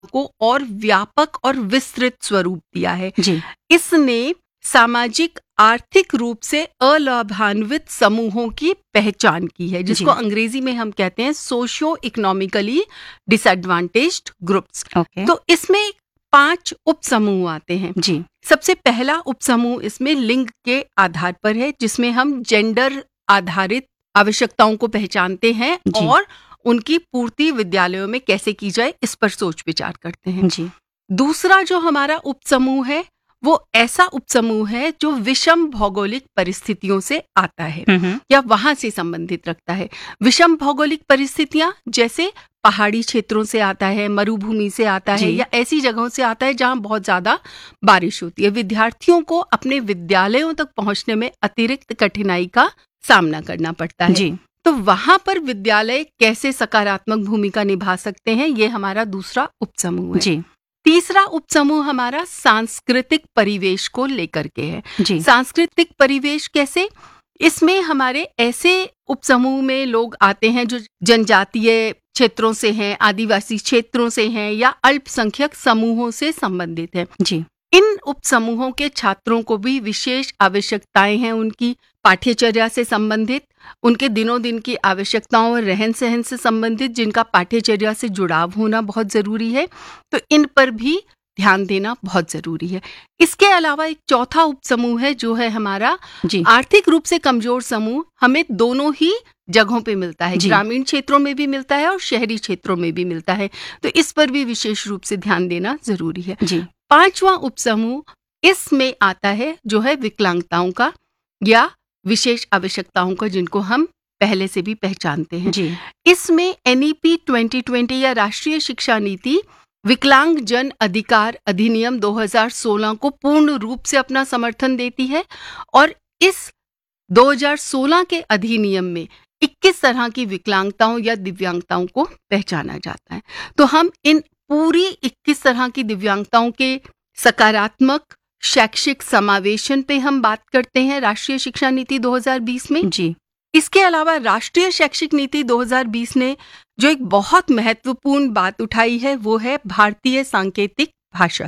को और व्यापक और विस्तृत स्वरूप दिया है। जी। इसने सामाजिक आर्थिक रूप से अलाभान्वित समूहों की पहचान की है, जिसको अंग्रेजी में हम कहते हैं socio economically disadvantaged groups. Okay. तो इसमें 5 उपसमूह आते हैं। जी। सबसे पहला उपसमूह इसमें लिंग के आधार पर है, जिसमें हम जेंडर आधारित आवश्यकताओं को पहचानते हैं और उनकी पूर्ति विद्यालयों में कैसे की जाए इस पर सोच विचार करते हैं। जी। दूसरा जो हमारा उपसमूह है वो ऐसा उपसमूह है जो विषम भौगोलिक परिस्थितियों से आता है या वहां से संबंधित रखता है। विषम भौगोलिक परिस्थितियां जैसे पहाड़ी क्षेत्रों से आता है, मरुभूमि से आता है या ऐसी जगहों से आता है जहां बहुत ज्यादा बारिश होती है। विद्यार्थियों को अपने विद्यालयों तक पहुंचने में अतिरिक्त कठिनाई का सामना करना पड़ता है। जी। तो वहां पर विद्यालय कैसे सकारात्मक भूमिका निभा सकते हैं, ये हमारा दूसरा उपसमूह है। जी। तीसरा उपसमूह हमारा सांस्कृतिक परिवेश को लेकर के है। जी। सांस्कृतिक परिवेश कैसे? इसमें हमारे ऐसे उपसमूह में लोग आते हैं जो जनजातीय क्षेत्रों से हैं, आदिवासी क्षेत्रों से हैं या अल्पसंख्यक समूहों से संबंधित हैं। जी। इन उपसमूहों के छात्रों को भी विशेष आवश्यकताएं हैं, उनकी पाठ्यचर्या से संबंधित, उनके दिनों दिन की आवश्यकताओं और रहन सहन से संबंधित, जिनका पाठ्यचर्या से जुड़ाव होना बहुत जरूरी है। तो इन पर भी ध्यान देना बहुत जरूरी है। इसके अलावा एक चौथा उपसमूह है जो है हमारा आर्थिक रूप से कमजोर समूह। हमें दोनों ही जगहों पे मिलता है, ग्रामीण क्षेत्रों में भी मिलता है और शहरी क्षेत्रों में भी मिलता है। तो इस पर भी विशेष रूप से ध्यान देना जरूरी है। पांचवा उपसमूह इसमें आता है जो है विकलांगताओं का या विशेष आवश्यकताओं का, जिनको हम पहले से भी पहचानते हैं। इसमें NEP 2020 या राष्ट्रीय शिक्षा नीति विकलांग जन अधिकार अधिनियम 2016 को पूर्ण रूप से अपना समर्थन देती है और इस 2016 के अधिनियम में 21 तरह की विकलांगताओं या दिव्यांगताओं को पहचाना जाता है। तो हम इन पूरी 21 तरह की दिव्यांगताओं के सकारात्मक शैक्षिक समावेशन पे हम बात करते हैं राष्ट्रीय शिक्षा नीति 2020 में। इसके अलावा राष्ट्रीय शैक्षिक नीति 2020 ने जो एक बहुत महत्वपूर्ण बात उठाई है वो है भारतीय सांकेतिक भाषा।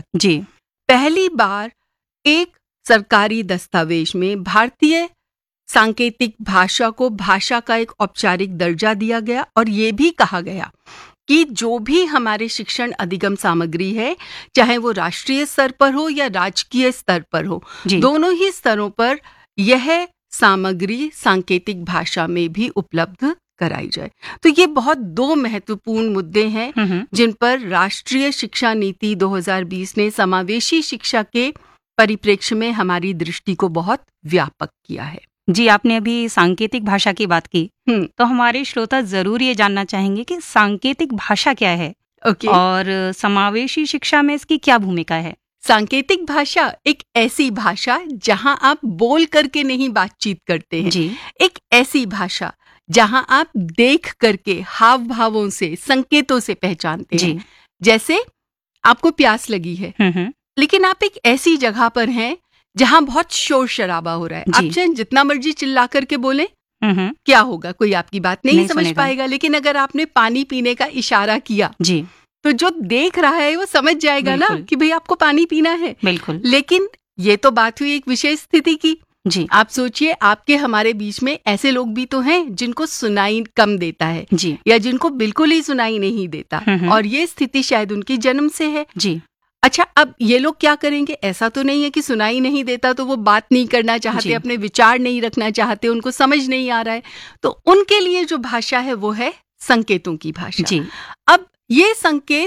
पहली बार एक सरकारी दस्तावेज में भारतीय सांकेतिक भाषा को भाषा का एक औपचारिक दर्जा दिया गया और ये भी कहा गया कि जो भी हमारे शिक्षण अधिगम सामग्री है, चाहे वो राष्ट्रीय स्तर पर हो या राजकीय स्तर पर हो, दोनों ही स्तरों पर यह सामग्री सांकेतिक भाषा में भी उपलब्ध कराई जाए। तो ये बहुत 2 महत्वपूर्ण मुद्दे हैं जिन पर राष्ट्रीय शिक्षा नीति 2020 ने समावेशी शिक्षा के परिप्रेक्ष्य में हमारी दृष्टि को बहुत व्यापक किया है। जी, आपने अभी सांकेतिक भाषा की बात की, तो हमारे श्रोता जरूर ये जानना चाहेंगे कि सांकेतिक भाषा क्या है और समावेशी शिक्षा में इसकी क्या भूमिका है। सांकेतिक भाषा एक ऐसी भाषा जहां आप बोल करके नहीं बातचीत करते हैं। एक ऐसी भाषा जहां आप देख करके हाव भावों से, संकेतों से पहचानते हैं। जैसे आपको प्यास लगी है लेकिन आप एक ऐसी जगह पर हैं जहां बहुत शोर शराबा हो रहा है। आप चाहे जितना मर्जी चिल्ला करके बोले, क्या होगा, कोई आपकी बात नहीं समझ पाएगा। लेकिन अगर आपने पानी पीने का इशारा किया तो जो देख रहा है वो समझ जाएगा ना कि भाई आपको पानी पीना है। बिल्कुल। लेकिन ये तो बात हुई एक विशेष स्थिति की। आप सोचिए, आपके हमारे बीच में ऐसे लोग भी तो हैं जिनको सुनाई कम देता है या जिनको बिल्कुल ही सुनाई नहीं देता और ये स्थिति शायद उनकी जन्म से है। अच्छा, अब ये लोग क्या करेंगे? ऐसा तो नहीं है कि सुनाई नहीं देता तो वो बात नहीं करना चाहते, अपने विचार नहीं रखना चाहते, उनको समझ नहीं आ रहा है। तो उनके लिए जो भाषा है वो है संकेतों की भाषा। अब ये संकेत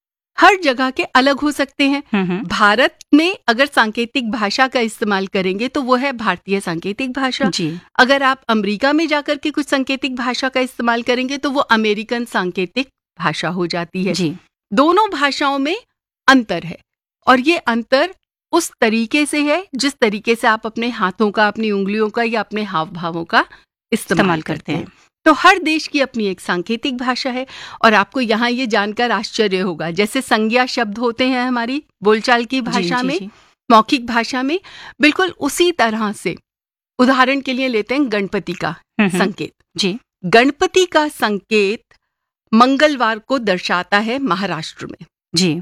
हर जगह के अलग हो सकते हैं। भारत में अगर सांकेतिक भाषा का इस्तेमाल करेंगे तो वो है भारतीय सांकेतिक भाषा। अगर आप अमेरिका में जाकर के कुछ सांकेतिक भाषा का इस्तेमाल करेंगे तो वो अमेरिकन सांकेतिक भाषा हो जाती है। दोनों भाषाओं में अंतर है और ये अंतर उस तरीके से है जिस तरीके से आप अपने हाथों का, अपनी उंगलियों का या अपने हाव भावों का इस्तेमाल करते हैं। तो हर देश की अपनी एक सांकेतिक भाषा है और आपको यहाँ ये जानकर आश्चर्य होगा, जैसे संज्ञा शब्द होते हैं हमारी बोलचाल की भाषा में, मौखिक भाषा में, बिल्कुल उसी तरह से उदाहरण के लिए लेते हैं गणपति का संकेत। गणपति का संकेत मंगलवार को दर्शाता है महाराष्ट्र में। जी।